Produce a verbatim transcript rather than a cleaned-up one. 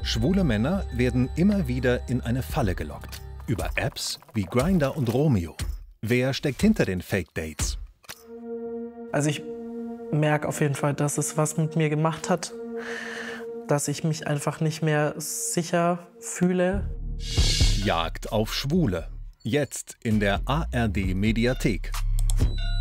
Schwule Männer werden immer wieder in eine Falle gelockt. Über Apps wie Grindr und Romeo. Wer steckt hinter den Fake-Dates? Also ich merke auf jeden Fall, dass es was mit mir gemacht hat, dass ich mich einfach nicht mehr sicher fühle. Jagd auf Schwule. Jetzt in der A R D Mediathek.